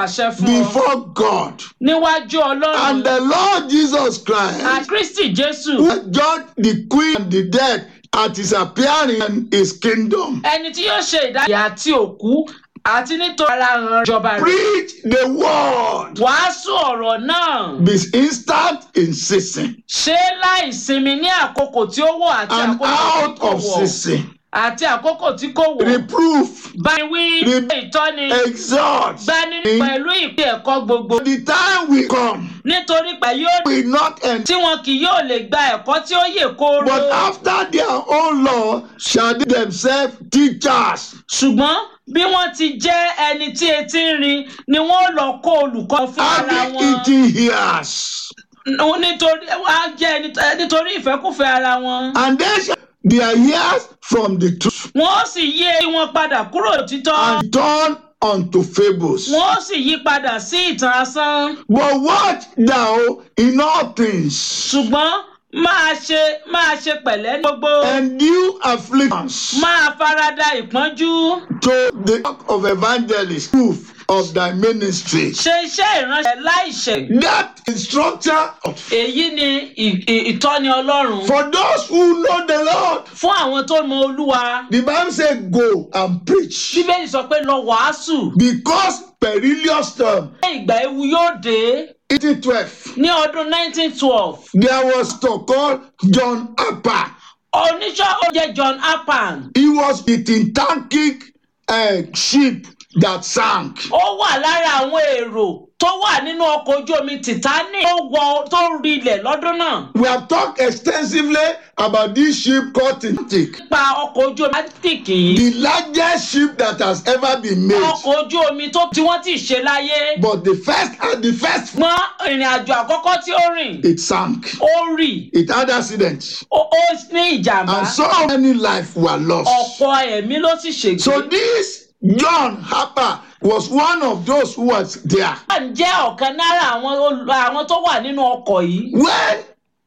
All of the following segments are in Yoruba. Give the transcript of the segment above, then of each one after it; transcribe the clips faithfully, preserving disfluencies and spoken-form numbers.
pàṣẹ fún ọ. before God. Níwájú Ọlọ́run. And the Lord Jesus Christ, Àti Kristi Jésù. who judged the quick and the dead at his appearing in his kingdom. Ẹni tí yóò ṣe ìdájọ́ àti òkú àti nítorí ara hàn ìjọba rẹ̀. Preach the word. Wàásù ọ̀rọ̀ náà. Be instant in season Ṣé láì sinmi ní àkókò tí ó wọ̀ àti and àkókò tí out kò of wọ̀. season. Àti àkókò tí kò wọ̀. Reproof, Báyìí wí Re- ìtọ́ni. exhort. Gbani pẹ̀lú ìpín ẹ̀kọ́ gbogbo. The time will come, Nítorí pé yóò will not end. tí wọn kì yóò lè gba ẹ̀kọ́ tí ó yè kooro. But after their own law shall they themselves teachers. Ṣùgbọ́n bí wọ́n ti jẹ́ ẹni tí etí ń rin ni wọ́n lọ kó olùkọ́ fún ara Having wọn. itching ears. Nítorí wọ́n á jẹ́ ẹni- nítorí ìfẹ́kùfẹ́ ara wọn. And they shall their ears from the truth Wọ́n ó sì yí eyín wọn padà kúrò títọ́. and turn unto fables. Wọ́n ó sì yí padà sí ìtàn asán. But watch thou in all things, Ṣùgbọ́n máa ṣe máa ṣe pẹ̀lẹ́ ní gbogbo. endure afflictions, Máa farada ìpọ́njú. to the work of evangelist, proof of thy ministry. Ṣe iṣẹ́ ìránṣẹ́ láìṣẹ̀. That instruction Èyí ni ì- ì- ìtọ́ni Ọlọ́run. for those who know the Lord. Fún àwọn tó mọ Olúwa. The Bible says, go and preach. Bíbélì sọ pé lọ wàásù. Because perilous time. Ní ìgbà ewu yóò dé. eighteen twelve. Ní ọdún nineteen twelve. There was to call John Appa. Oníṣọ́ oúnjẹ John Appan. He was the Titanic uh, ship that sank. Ó wà lára àwọn èrò tó wà nínú ọkọ̀ ojú omi Titanic tó wọ tó rilẹ̀ lọ́dún náà. We have talked extensively about this ship called Titanic, Nípa ọkọ̀ ojú omi Atlantic yìí. the largest ship that has ever been made. Ọkọ̀ ojú omi tó tí wọ́n ti ṣe láyé. But the first and the first, Mọ́ ìrìn àjò àkọ́kọ́ tí ó rìn. it sank. Ó rì. It had accident. Ó ó ní ìjàmbá. And so many lives were lost. Ọ̀pọ̀ ẹ̀mí ló sì ṣègbè. So this John Harper was one of those who was there. John jẹ́ ọ̀kan lára àwọn olù- àwọn tó wà nínú ọkọ̀ yìí. When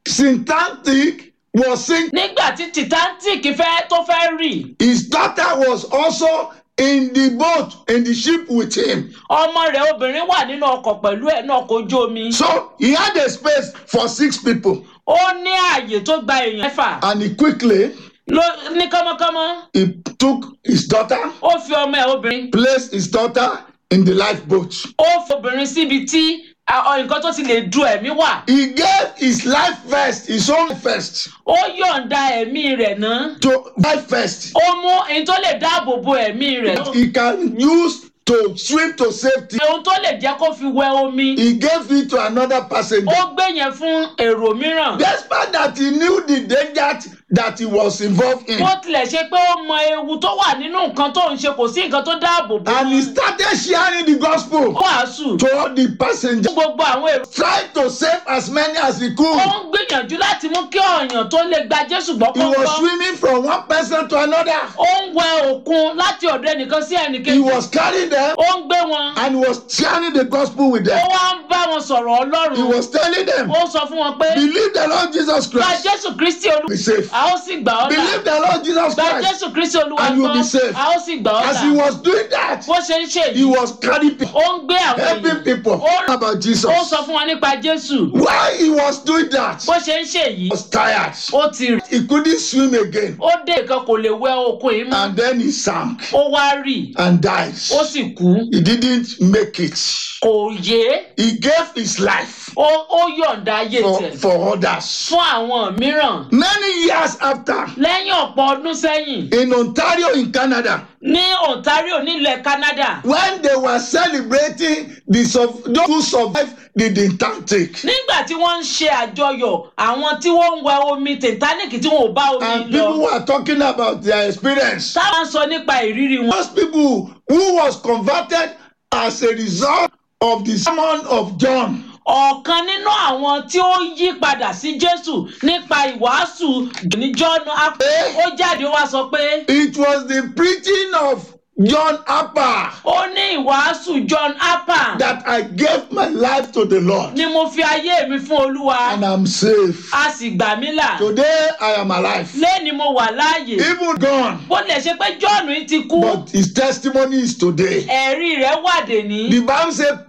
Titanic was sinking, Nígbà tí Titanic fẹ́ tó fẹ́ rì, his daughter was also in the boat, in the ship with him. ọmọ rẹ̀ obìnrin wà nínú ọkọ̀ pẹ̀lú ẹ̀ náà ọkọ̀ ojú omi. So he had a space for six people. Ó ní ààyè tó gba èèyàn mẹ́fà. And he quickly, Ló ní kánmọ́kánmọ́, he took his daughter, ó fi ọmọ ẹ̀ obìnrin. placed his daughter in the lifeboat. Ó fi obìnrin síbi tí a- ọ- nǹkan tó ti lè du ẹ̀mí wà. He gave his life first, his own first, Ó yọ̀ǹda ẹ̀mí rẹ̀ náà. to life first. Ó mú ohun tó lè dáàbò bo ẹ̀mí rẹ̀. He can use to swim to safety. Ohun tó lè jẹ́ kó fi wẹ omi. He gave it to another passenger. Ó gbé yẹn fún èrò mìíràn. Despite that he knew the danger that he was involved in. Bó tilẹ̀ ṣe pé ó mọ ewu tó wà nínú nǹkan tó ń ṣe kò sí nǹkan tó dáàbò bò. And he started sharing the gospel Ó wàásù. to all the Fún passengers, gbogbo àwọn èrò. trying to save as many as he Ó could. ń gbìyànjú láti mú kí ọ̀yàn tó lè gba Jésù gbọ́ He kó was gbọ́. swimming from one person to another. Ó ń wẹ òkun láti ọ̀dọ̀ ẹnìkan sí He ẹnìkejì. was carrying them Ó ń gbé wọn. and he was sharing the gospel with Ó them. wá ń bá wọn sọ̀rọ̀ He Ọlọ́run. was telling them, Ó sọ fún wọn pé believe the Lord Jesus gba Christ, Jésù Kristi be Olúwa. safe. A ó sì gbà ọ́ là. Believe the Lord Jesus Gba Christ. Jésù Kristi Olúwa and you'll be gbọ́. safe. A ó sì gbà ọ́ As he là. was doing that, Bó ṣe ń ṣe he yìí, was carrying people, ó ń gbé àwọn helping èèyàn. people Ó about Jesus. ó sọ fún wọn nípa Jésù. While he was doing that, Bó ṣe ń ṣe yìí, he was tired. ó ti rì. He couldn't swim again. Ó dé nǹkan kò lè wẹ okun yìí mọ́. And then he sank Ó wá rì. and died. Ó sì kú. He didn't make it. Kò yé. He gave his life Ó ó yọ̀ǹda ayé for, tẹ̀ for others. fún àwọn mìíràn. Many years after, Lẹ́yìn ọ̀pọ̀ ọdún sẹ́yìn, in Ontario, in Canada, ní Ontario nílẹ̀ Canada, when they were celebrating the sur- those who survived the Titanic, nígbà tí wọ́n ń ṣe àjọyọ̀ àwọn tí wọ́n ń wẹ omi Titanic tí wọn ò bá omi and lọ. people were talking about their experience. Táwọn sọ nípa ìrírí wọn. Those people who was converted as a result of the sermon of John. Ọ̀kan nínú àwọn tí ó yí padà sí Jésù nípa ìwàásù ní John Appa, ó jáde ó wá sọ pé It was the preaching of John Appa ó ní ìwàásù John Appa that I gave my life to the Lord, ni mo fi ayé mi fún Olúwa, and I'm safe. a sì gbà mí là. Today I am alive, Lẹ́ni mo wà láàyè. even gone, Bó lè ṣe pé John yìí ti kú, but his testimony is today. ẹ̀rí rẹ̀ wà dèní. The Bible says